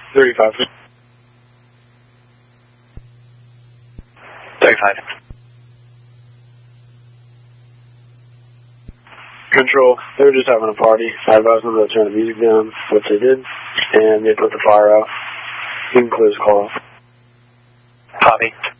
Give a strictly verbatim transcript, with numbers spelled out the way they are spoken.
thirty-five. thirty-five. Control, they were just having a party. I advised them to turn the music down, which they did, and they put the fire out. You can close the call off. Copy.